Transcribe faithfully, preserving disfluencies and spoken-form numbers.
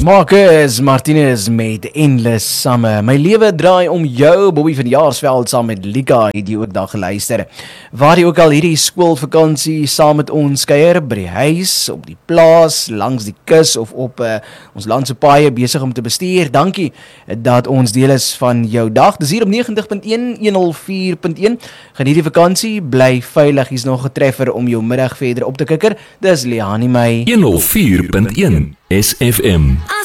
Marcus Martinez met Endless Summer. My lewe draai om jou, Bobby van Jaarsveld, saam met Lika, het jy ook daar geluister. Waar jy ook al hierdie skoolvakansie saam met ons kuier, by die huis, op die plaas, langs die kus of op uh, ons landse paaie besig om te bestuur. Dankie dat ons deel is van jou dag. Dis hier op negentig punt een, honderdvier punt een. Geniet die vakansie, bly veilig, hier's nog 'n treffer om jou middag verder op te kikker. Dis Liani my honderdvier punt een S F M.